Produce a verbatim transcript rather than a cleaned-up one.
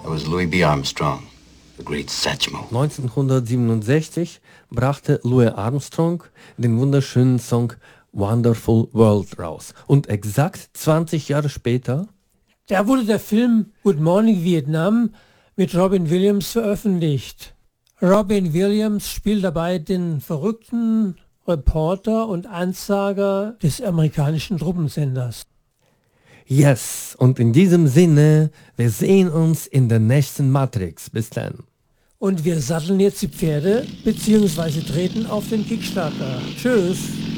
That was Louis B. Armstrong, the great Satchmo. neunzehnhundertsiebenundsechzig brachte Louis Armstrong den wunderschönen Song Wonderful World raus. Und exakt zwanzig Jahre später, da wurde der Film Good Morning Vietnam mit Robin Williams veröffentlicht. Robin Williams spielt dabei den verrückten Reporter und Ansager des amerikanischen Truppensenders. yes, und in diesem Sinne, wir sehen uns in der nächsten Matrix. Bis dann. Und wir satteln jetzt die Pferde bzw. treten auf den Kickstarter. Tschüss.